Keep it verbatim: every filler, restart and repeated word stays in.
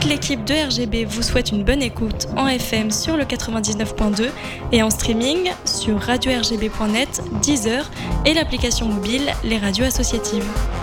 Toute l'équipe de R G B vous souhaite une bonne écoute en F M sur le quatre-vingt-dix-neuf point deux et en streaming sur radio r g b point net, Deezer et l'application mobile Les Radios Associatives.